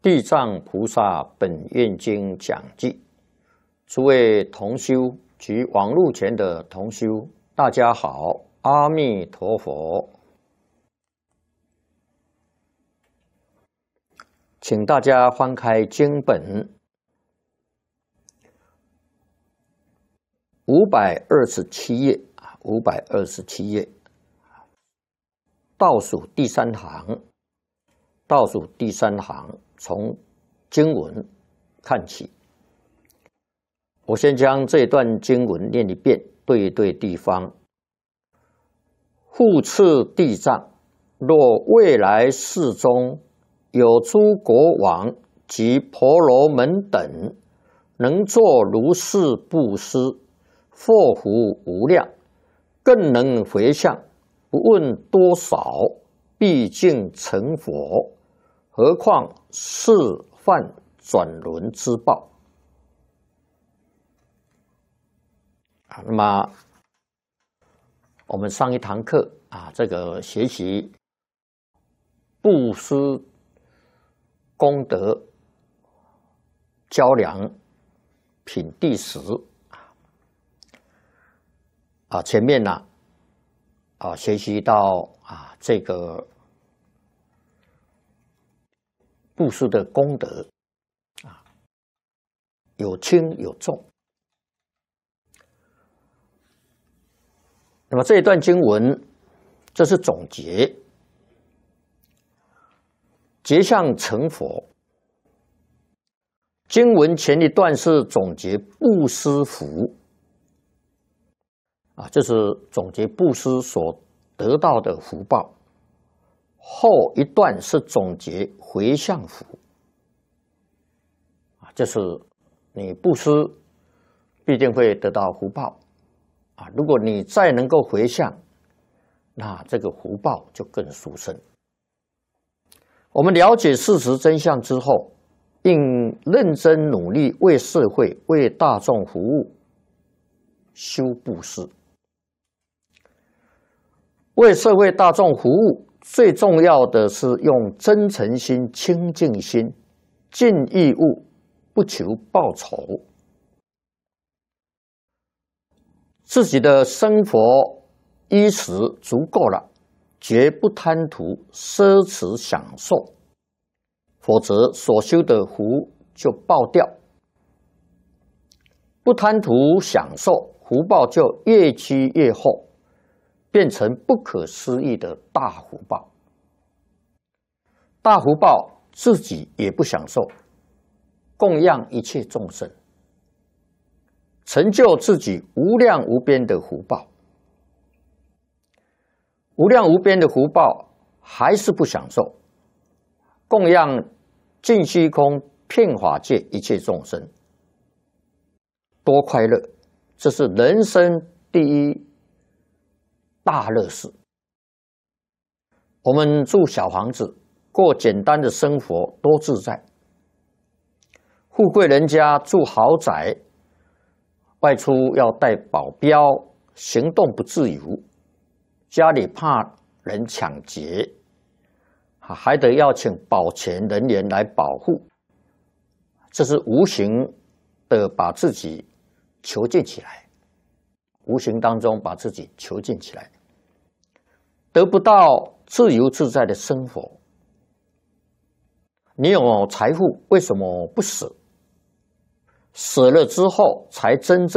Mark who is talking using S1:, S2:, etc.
S1: 地藏菩萨本愿经讲记，诸位同修及网络前的同修，大家好，阿弥陀佛。请大家翻开经本527页，527页，倒数第三行，从经文看起。我先将这段经文念一遍，对地方。复次地藏，若未来世中有诸国王及婆罗门等，能作如是布施，祸福无量，更能回向，不问多少，毕竟成佛。何况是犯转轮之报那么我们上一堂课这个学习布施功德较量品第10前面学习到这个布施的功德有轻有重。那么这一段经文，这是总结，结相成佛。经文前一段是总结布施福这是总结布施所得到的福报。后一段是总结回向福就是你布施必定会得到福报如果你再能够回向，那这个福报就更殊胜。我们了解事实真相之后，应认真努力为社会、为大众服务，修布施。为社会大众服务，最重要的是用真诚心、清净心，尽义务，不求报酬。自己的生活衣食足够了，绝不贪图奢侈享受，否则所修的福就报掉。不贪图享受，福报就越积越厚，变成不可思议的大福报。大福报自己也不享受，供养一切众生，成就自己无量无边的福报。无量无边的福报还是不享受，供养尽虚空遍法界一切众生，多快乐！这是人生第一大乐事。我们住小房子，过简单的生活，多自在。富贵人家住豪宅，外出要带保镖，行动不自由，家里怕人抢劫，还得要请保全人员来保护，这是无形的把自己囚禁起来，无形当中把自己囚禁起来，得不到自由自在的生活。你有财富，为什么不舍？舍了之后，才真正